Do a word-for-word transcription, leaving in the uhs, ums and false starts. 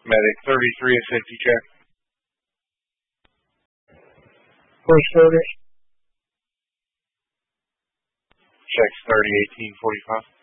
Medic thirty-three, a safety check. First orders. Checks thirty, eighteen, forty-five.